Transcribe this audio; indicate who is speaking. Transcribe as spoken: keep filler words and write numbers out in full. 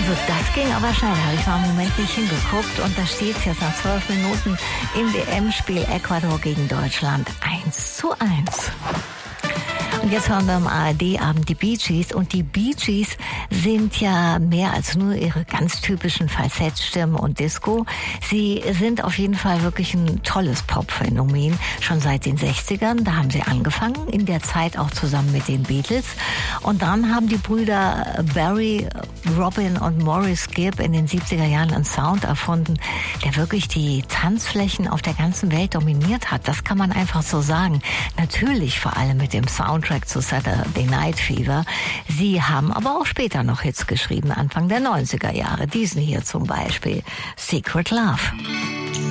Speaker 1: Also das ging aber schnell, habe ich mal einen Moment nicht hingeguckt und da steht es jetzt nach zwölf Minuten im W M-Spiel Ecuador gegen Deutschland eins zu eins. Und jetzt hören wir am A R D-Abend die Bee Gees. Und die Bee Gees sind ja mehr als nur ihre ganz typischen Falsettstimmen und Disco. Sie sind auf jeden Fall wirklich ein tolles Pop-Phänomen. Schon seit den sechzigern, da haben sie angefangen, in der Zeit auch zusammen mit den Beatles. Und dann haben die Brüder Barry, Robin und Maurice Gibb in den siebziger Jahren einen Sound erfunden, der wirklich die Tanzflächen auf der ganzen Welt dominiert hat. Das kann man einfach so sagen. Natürlich vor allem mit dem Soundtrack zu Saturday Night Fever. Sie haben aber auch später noch Hits geschrieben, Anfang der neunziger Jahre. Diesen hier zum Beispiel, Secret Love.